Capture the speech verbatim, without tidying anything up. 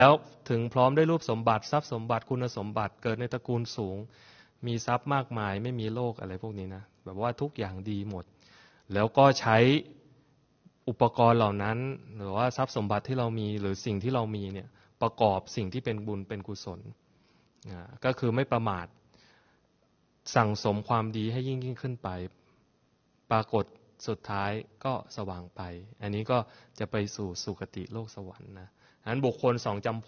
แล้วถึงพร้อมด้วยรูปสมบัติทรัพย์สมบัติคุณสมบัติเกิดในตระกูลสูงมีทรัพย์มากมายไม่มีโรคอะไรพวกนี้นะแบบว่าทุกอย่างดีหมดแล้วก็ใช้อุปกรณ์เหล่านั้นหรือว่าทรัพย์สมบัติที่เรามีหรือสิ่งที่เรามีเนี่ยประกอบสิ่งที่เป็นบุญเป็นกุศลก็คือไม่ประมาทสั่งสมความดีให้ยิ่งยิ่งขึ้นไปปรากฏสุดท้ายก็สว่างไปอันนี้ก็จะไปสู่สุคติโลกสวรรค์นะฉะนั้นบุคคลสองจำ